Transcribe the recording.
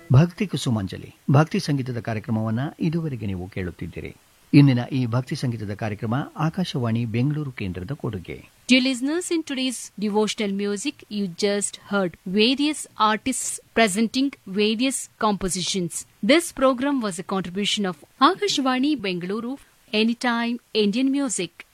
ಭಕ್ತಿ ಕುಸುಮಾಂಜಲಿ ಭಕ್ತಿ ಸಂಗೀತದ ಕಾರ್ಯಕ್ರಮವನ್ನು ಇದುವರೆಗೆ ನೀವು ಕೇಳುತ್ತಿದ್ದೀರಿ. ಇಂದಿನ ಈ ಭಕ್ತಿ ಸಂಗೀತದ ಕಾರ್ಯಕ್ರಮ ಆಕಾಶವಾಣಿ ಬೆಂಗಳೂರು ಕೇಂದ್ರದ ಕೊಡುಗೆ. Dear listeners, in today's devotional music, you just heard various artists presenting various compositions. This program was a contribution of Akashvani Bengaluru, Anytime Indian Music.